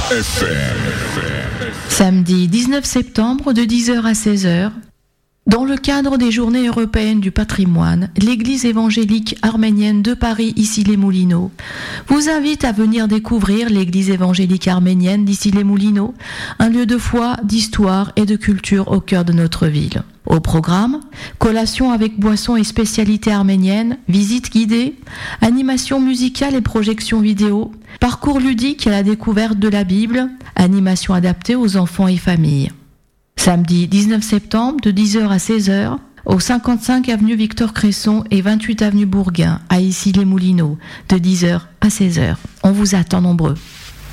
Samedi 19 septembre de 10h à 16h, dans le cadre des Journées européennes du patrimoine, l'Église évangélique arménienne de Paris, Issy-les-Moulineaux, vous invite à venir découvrir l'Église évangélique arménienne d'Issy-les-Moulineaux, un lieu de foi, d'histoire et de culture au cœur de notre ville. Au programme, collation avec boissons et spécialités arméniennes, visites guidées, animation musicale et projections vidéo, parcours ludique à la découverte de la Bible, animation adaptée aux enfants et familles. Samedi 19 septembre de 10h à 16h, au 55 avenue Victor Cresson et 28 avenue Bourguin, à Issy-les-Moulineaux, de 10h à 16h. On vous attend nombreux.